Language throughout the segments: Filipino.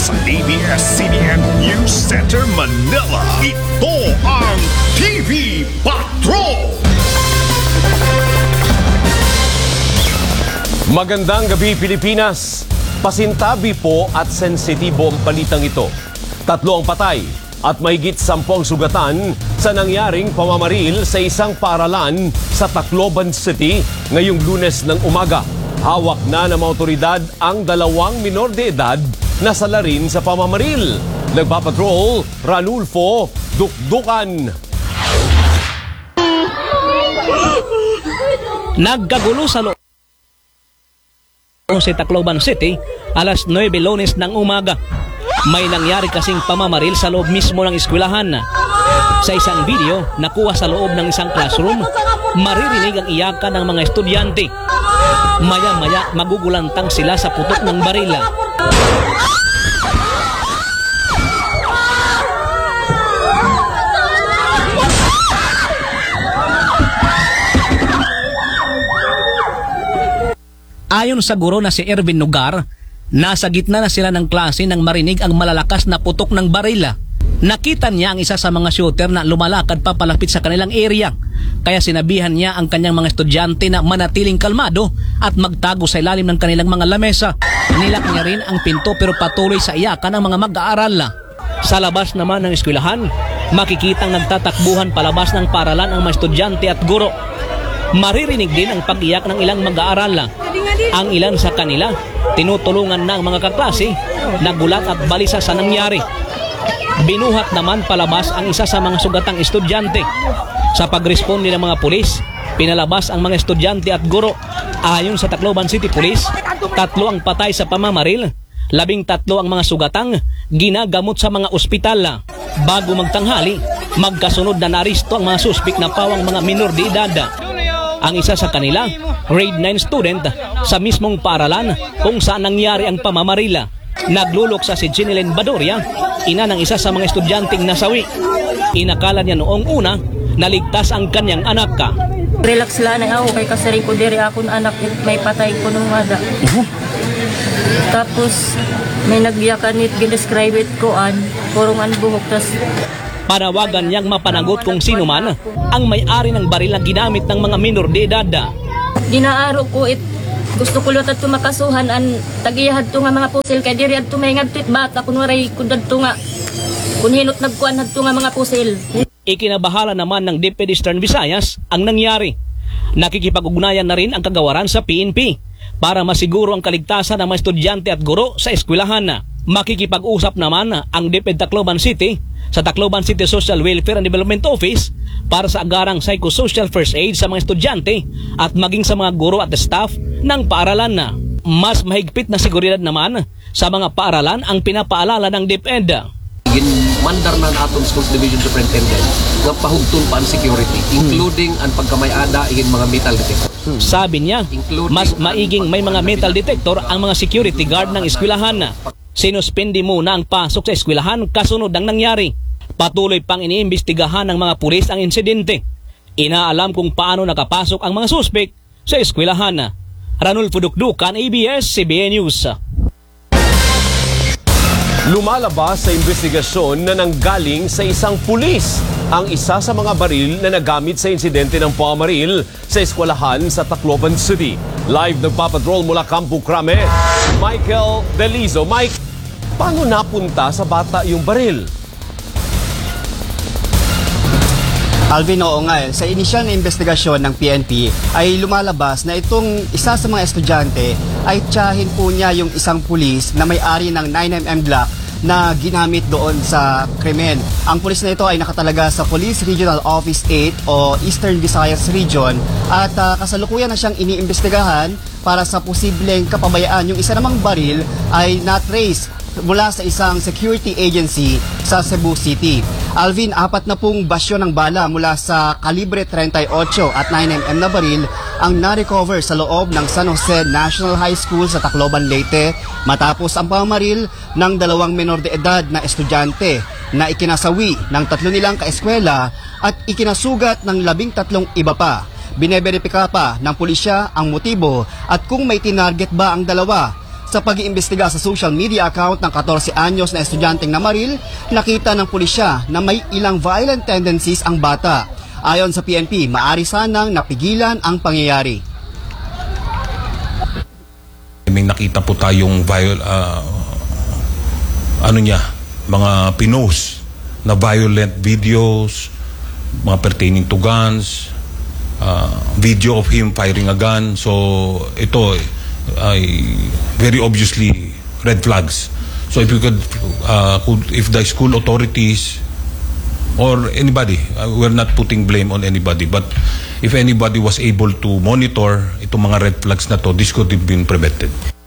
sa ABS-CBN News Center, Manila. Ito ang TV Patrol! Magandang gabi, Pilipinas! Pasintabi po at sensitibo ang balitang ito. 3 ang patay at mahigit 10 sugatan sa nangyaring pamamaril sa isang paaralan sa Tacloban City ngayong Lunes ng umaga. Hawak na ng mga otoridad ang 2 minor de edad na salarin sa pamamaril. Nagpapatrol, Ranulfo Dukdukan. Nagkagulo sa loob sa Tacloban City alas 9 Lunes ng umaga. May nangyari kasing pamamaril sa loob mismo ng eskwelahan. Sa isang video nakuha sa loob ng isang classroom, maririnig ang iyakan ng mga estudyante. Maya-maya magugulantang sila sa putok ng barila. Ayon sa guro na si Ervin Nugar, nasa gitna na sila ng klase nang marinig ang malalakas na putok ng barila. Nakita niya ang isa sa mga shooter na lumalakad papalapit sa kanilang area. Kaya sinabihan niya ang kanyang mga estudyante na manatiling kalmado at magtago sa ilalim ng kanilang mga lamesa. Nilak niya rin ang pinto pero patuloy sa iyakan ng mga mag-aaral. Sa labas naman ng eskwelahan, makikitang nagtatakbuhan palabas ng paaralan ang mga estudyante at guro. Maririnig din ang pag-iyak ng ilang mag-aaral. Ang ilan sa kanila, tinutulungan ng mga kaklase, nagulat at balisa sa nangyari. Binuhat naman palabas ang isa sa mga sugatang estudyante. Sa pagresponde ng mga pulis, pinalabas ang mga estudyante at guro. Ayon sa Tacloban City Police, 3 ang patay sa pamamaril, 13 ang mga sugatang ginagamot sa mga ospital. Bago magtanghali, magkasunod na naristo ang mga suspek na pawang mga minor de edad. Ang isa sa kanila, grade 9 student sa mismong paaralan kung saan nangyari ang pamamarila. Nagluloksa si Jeneline Badoria, ina ng isa sa mga estudyanteng nasawi. Inakala niya noong una, naligtas ang kanyang anak. Relax lang ako kay kasari ko diri akong anak may patay ko nung ada. Tapos may nagyakan it gindescribe it ko kurungan buhok tas panawagan niyang mapanagot kung sino man ang may-ari ng baril na ginamit ng mga minor de edad. Ginaaro ko gusto ko lutat makasuhan an tagiyahad to nga mga pusil kay diri adto may ngadto bata kunwaray kudadto nga kun hinot nagkuan hadto nga mga pusil. Ikinabahala naman ng DepEd Eastern Visayas ang nangyari. Nakikipag-ugnayan na rin ang kagawaran sa PNP para masiguro ang kaligtasan ng mga estudyante at guro sa eskwelahan. Makikipag-usap naman ang DepEd Tacloban City sa Tacloban City Social Welfare and Development Office para sa agarang psychosocial first aid sa mga estudyante at maging sa mga guro at staff ng paaralan. Mas mahigpit na seguridad naman sa mga paaralan ang pinapaalala ng DepEd. Ginmandar ng Atong Schools Division Superintendent nga pahugtong pa ang security, including ang pagkamay-ada igin mga metal detector. Sabi niya, mas maiging may mga metal detector ang mga security guard ng eskwelahan. Sinuspindi muna ang pasok sa eskwelahan kasunod ng nangyari. Patuloy pang iniimbestigahan ng mga pulis ang insidente. Inaalam kung paano nakapasok ang mga suspek sa eskwelahan. Ranulfo Dukdukan, ABS-CBN News. Lumalabas sa investigasyon na nanggaling sa isang pulis ang isa sa mga baril na nagamit sa insidente ng pamamaril sa eskwelahan sa Tacloban City. Live nagpapatrol mula Campo Crame, Michael Delizo. Mike, paano napunta sa bata yung baril? Alvin, oo nga. Sa inisyal na investigasyon ng PNP ay lumalabas na itong isa sa mga estudyante ay tiyahin po niya yung isang pulis na may-ari ng 9mm Glock na ginamit doon sa krimen. Ang pulis na ito ay nakatalaga sa Police Regional Office 8 o Eastern Visayas Region at kasalukuyan na siyang iniimbestigahan para sa posibleng kapabayaan. Yung isa namang baril ay na-trace mula sa isang security agency sa Cebu City. Alvin, 4 na pong basyo ng bala mula sa kalibre 38 at 9mm na baril ang na-recover sa loob ng San Jose National High School sa Tacloban, Leyte matapos ang pamamaril ng 2 menor de edad na estudyante na ikinasawi ng 3 nilang kaeskwela at ikinasugat ng 13 iba pa. Bineberipika pa ng pulisya ang motibo at kung may tinarget ba ang dalawa. Sa pag-iimbestiga sa social media account ng 14 anyos na estudyanteng namaril, nakita ng pulisya na may ilang violent tendencies ang bata. Ayon sa PNP, maari sanang napigilan ang pangyayari. May nakita po tayong mga pinost na violent videos, mga pertaining to guns, video of him firing a gun. So ito ay very obviously red flags. So if you could, if the school authorities or anybody, we're not putting blame on anybody, but if anybody was able to monitor itong mga red flags na to, this could have been prevented.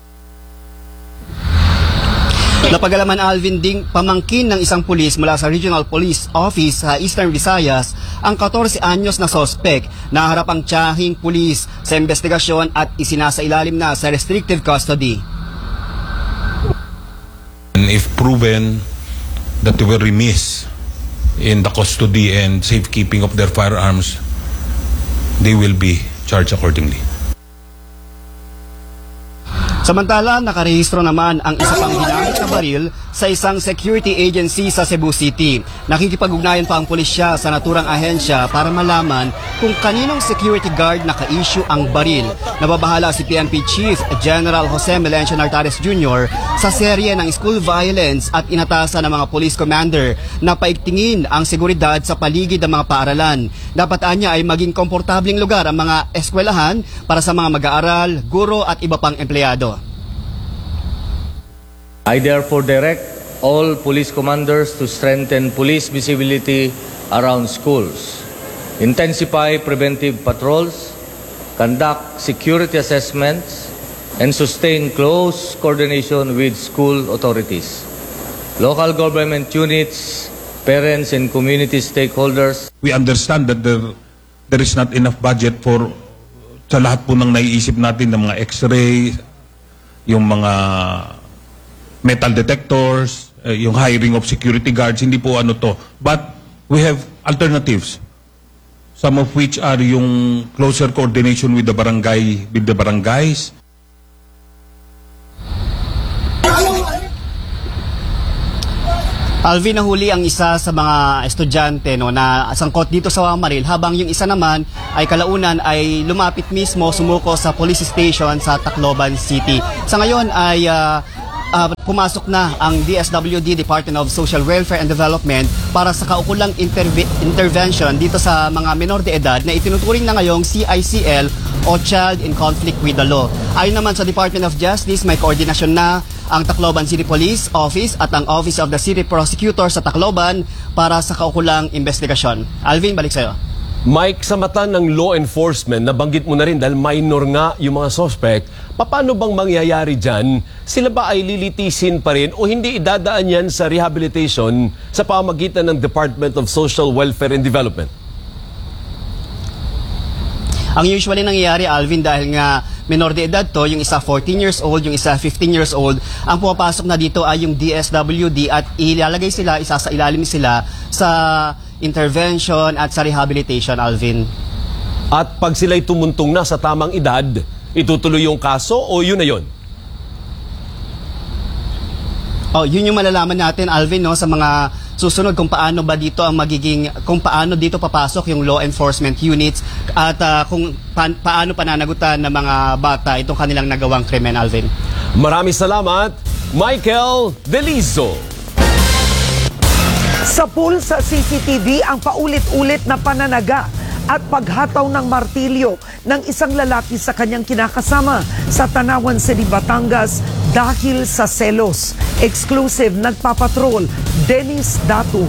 Napagalaman Alvin ding pamangkin ng isang pulis mula sa Regional Police Office sa Eastern Visayas ang 14 anyos na sospek na harap ang tiyahing pulis sa investigasyon at isinasailalim na sa restrictive custody. And if proven that they were remiss in the custody and safekeeping of their firearms, they will be charged accordingly. Samantala, nakarehistro naman ang isa pang ginamit na baril sa isang security agency sa Cebu City. Nakikipag-ugnayan pa ang pulisya sa naturang ahensya para malaman kung kaninong security guard naka-issue ang baril. Nababahala si PNP Chief General Jose Melencio Nartares Jr. sa serye ng school violence at inatasan ng mga police commander na paigtingin ang seguridad sa paligid ng mga paaralan. Dapat anya ay maging komportabling lugar ang mga eskwelahan para sa mga mag-aaral, guro at iba pang empleyado. I therefore direct all police commanders to strengthen police visibility around schools, intensify preventive patrols, conduct security assessments, and sustain close coordination with school authorities, local government units, parents, and community stakeholders. We understand that there is not enough budget for sa lahat po ng naiisip natin ng mga x-ray, yung mga metal detectors, yung hiring of security guards, hindi po ano to. But we have alternatives. Some of which are yung closer coordination with the barangays. Alvin, nahuli ang isa sa mga estudyante na sangkot dito sa Wamaril, habang yung isa naman ay kalaunan ay lumapit mismo, sumuko sa police station sa Tacloban City. Sa ngayon ay pumasok na ang DSWD, Department of Social Welfare and Development, para sa kaukulang intervention dito sa mga menor de edad na itinuturing na ngayong CICL o Child in Conflict with the Law. Ayon naman sa Department of Justice, may koordinasyon na ang Tacloban City Police Office at ang Office of the City Prosecutor sa Tacloban para sa kaukulang investigasyon. Alvin, balik sa'yo. Mike, sa mata ng law enforcement, nabanggit mo na rin dahil minor nga yung mga suspect, paano bang mangyayari dyan? Sila ba ay lilitisin pa rin o hindi idadaan yan sa rehabilitation sa pamamagitan ng Department of Social Welfare and Development? Ang usually nangyayari, Alvin, dahil nga menor de edad to, yung isa 14 years old, yung isa 15 years old, ang pumapasok na dito ay yung DSWD at ilalagay sila, isasailalim sila sa intervention at sa rehabilitation, Alvin. At pag sila'y tumuntong na sa tamang edad, itutuloy yung kaso o yun na yun? Yun yung malalaman natin, Alvin, sa mga susunod kung paano ba dito ang kung paano dito papasok yung law enforcement units at kung paano pananagutan ng mga bata itong kanilang nagawang krimen, Alvin. Maraming salamat, Michael Delizo. Sa pool sa CCTV ang paulit-ulit na pananaga at paghataw ng martilyo ng isang lalaki sa kanyang kinakasama sa Tanawan City, Batangas dahil sa selos. Exclusive nagpapatrol, Dennis Datu.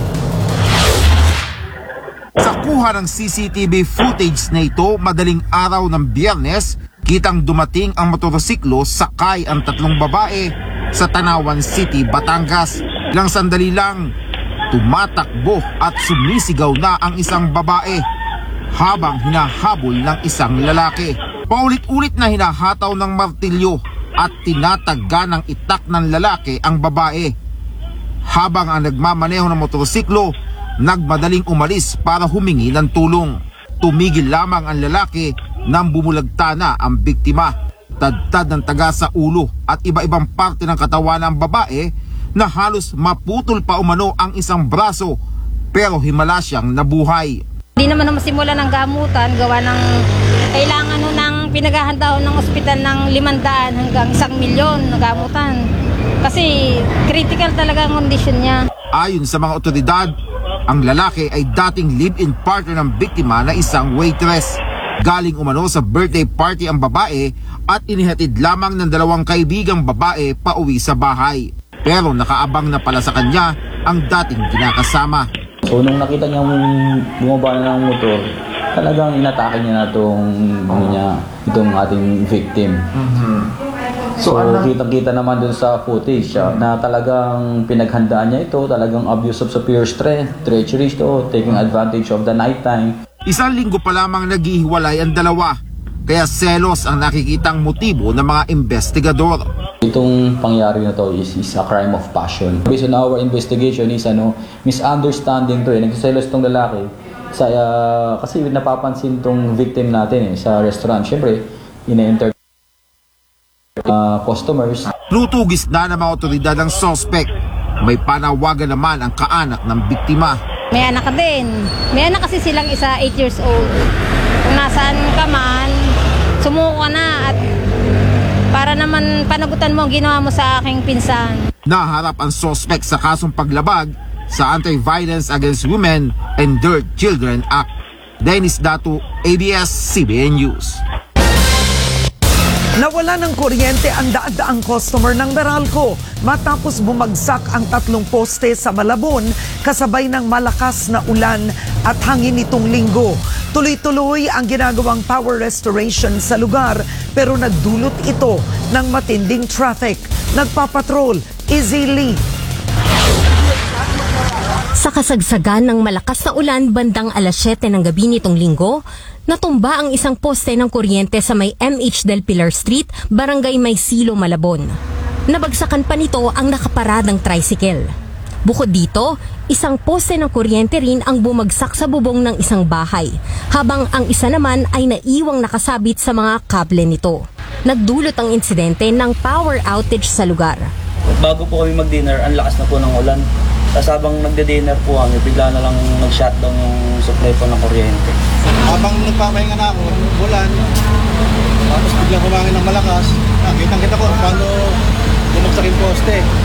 Sa kuha ng CCTV footage na ito, madaling araw ng Biyernes, kitang dumating ang motorsiklo sakay ang tatlong babae sa Tanawan City, Batangas. Ilang sandali lang, tumatakbo at sumisigaw na ang isang babae habang hinahabol ng isang lalaki. Paulit-ulit na hinahataw ng martilyo at tinatagga ng itak ng lalaki ang babae. Habang ang nagmamaneho ng motorsiklo, nagmadaling umalis para humingi ng tulong. Tumigil lamang ang lalaki nang bumulagta na ang biktima. Tadtad ng taga sa ulo at iba-ibang parte ng katawan ng babae na halos maputol pa umano ang isang braso pero himala siyang nabuhay. Hindi naman masimula ng gamutan, gawa ng kailangan ng pinaghahanda ng ospital ng 500 hanggang 1 milyon na gamutan. Kasi critical talaga ang kondisyon niya. Ayon sa mga otoridad, ang lalaki ay dating live-in partner ng biktima na isang waitress. Galing umano sa birthday party ang babae at inihatid lamang ng 2 kaibigang babae pauwi sa bahay. Pero nakaabang na pala sa kanya ang dating kinakasama. So nung nakita niya bumaba na ng motor, talagang inatake niya na itong ating victim. So kitang-kita naman dun sa footage na talagang pinaghandaan niya ito, talagang abuse of superior strength, treachery ito, taking advantage of the nighttime. 1 linggo pa lamang naghihiwalay ang dalawa, kaya selos ang nakikitang motibo ng mga investigador. Itong pangyari na to is a crime of passion. Based on our investigation is misunderstanding to nagsiselos tong lalaki kasi napapansin tong victim natin sa restaurant. Siyempre, ina-enter customers. Lutugis na ng mga otoridad ang suspect. May panawagan naman ang kaanak ng biktima. May anak ka din. May anak kasi silang 8 years old. Kung nasaan ka man, sumuko ka na at para naman panagutan mo ang ginawa mo sa aking pinsan. Naharap ang suspect sa kasong paglabag sa Anti-Violence Against Women and Their Children Act. Dennis Datu, ABS-CBN News. Nawala ng kuryente ang daan-daang customer ng Meralco matapos bumagsak ang 3 poste sa Malabon kasabay ng malakas na ulan at hangin nitong linggo. Tuloy-tuloy ang ginagawang power restoration sa lugar pero nagdulot ito ng matinding traffic. Nagpapatrol, Izzy Lee. Sa kasagsagan ng malakas na ulan bandang 7:00 ng gabi nitong linggo, natumba ang isang poste ng kuryente sa may MH Del Pilar Street, Barangay Maysilo, Malabon. Nabagsakan pa nito ang nakaparadang tricycle. Bukod dito, isang poste ng kuryente rin ang bumagsak sa bubong ng isang bahay, habang ang isa naman ay naiwang nakasabit sa mga kable nito. Nagdulot ang insidente ng power outage sa lugar. Bago po kami mag-dinner, ang lakas na po ng ulan. Tapos habang nagde-dinner po kami, bigla na lang nag-shutdown yung supply po ng kuryente. Habang nagpapahinga na ako, ulan, tapos biglang kumangin ng malakas, kitang-kita ko paano bumagsak yung poste.